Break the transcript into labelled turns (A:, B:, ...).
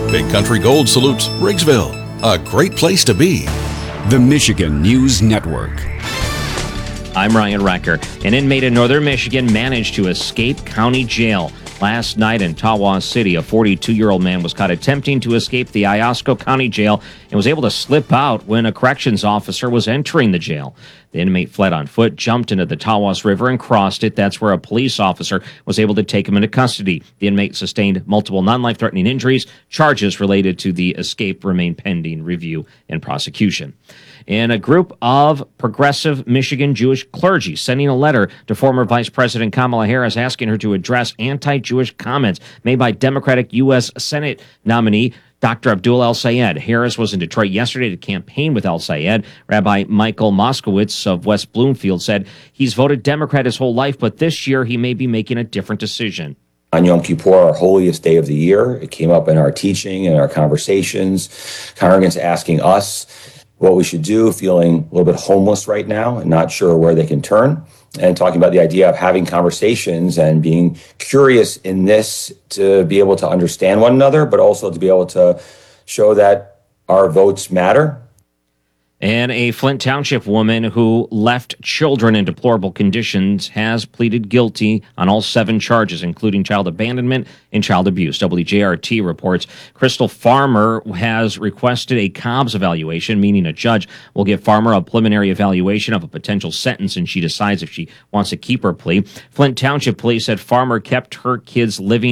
A: Big Country Gold salutes Briggsville, a great place to be.
B: The Michigan News Network.
C: I'm Ryan Recker. An inmate in northern Michigan managed to escape county jail. Last night in Tawas City, a 42-year-old man was caught attempting to escape the Iosco County Jail and was able to slip out when a corrections officer was entering the jail. The inmate fled on foot, jumped into the Tawas River, and crossed it. That's where a police officer was able to take him into custody. The inmate sustained multiple non-life-threatening injuries. Charges related to the escape remain pending review and prosecution. And a group of progressive Michigan Jewish clergy sending a letter to former Vice President Kamala Harris asking her to address anti-Jewish comments made by Democratic U.S. Senate nominee Dr. Abdul El-Sayed. Harris was in Detroit yesterday to campaign with El-Sayed. Rabbi Michael Moskowitz of West Bloomfield said he's voted Democrat his whole life, but this year he may be making a different decision.
D: On Yom Kippur, our holiest day of the year, it came up in our teaching and our conversations. Congregants asking us what we should do, feeling a little bit homeless right now and not sure where they can turn, and talking about the idea of having conversations and being curious in this to be able to understand one another, but also to be able to show that our votes matter.
C: And a Flint Township woman who left children in deplorable conditions has pleaded guilty on all 7 charges, including child abandonment and child abuse. WJRT reports Crystal Farmer has requested a Cobb's evaluation, meaning a judge will give Farmer a preliminary evaluation of a potential sentence, and she decides if she wants to keep her plea. Flint Township police said Farmer kept her kids living